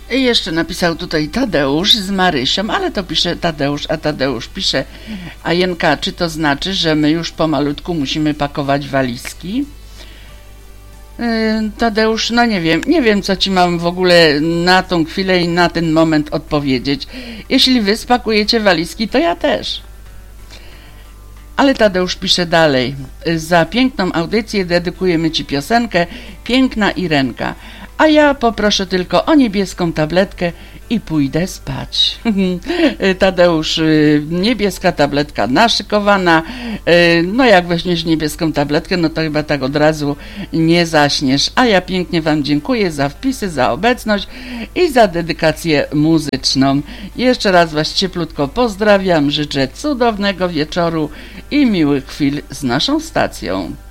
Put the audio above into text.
I jeszcze napisał tutaj Tadeusz z Marysią, ale to pisze Tadeusz, a Tadeusz pisze: a Jenka, czy to znaczy, że my już pomalutku musimy pakować walizki? Tadeusz, no nie wiem, co ci mam w ogóle na tą chwilę i na ten moment odpowiedzieć. Jeśli wy spakujecie walizki, to ja też. Ale Tadeusz pisze dalej: za piękną audycję dedykujemy ci piosenkę Piękna Irenka, a ja poproszę tylko o niebieską tabletkę i pójdę spać. Tadeusz, niebieska tabletka naszykowana. No jak weźmiesz niebieską tabletkę, no to chyba tak od razu nie zaśniesz. A ja pięknie wam dziękuję za wpisy, za obecność i za dedykację muzyczną. Jeszcze raz was cieplutko pozdrawiam, życzę cudownego wieczoru i miłych chwil z naszą stacją.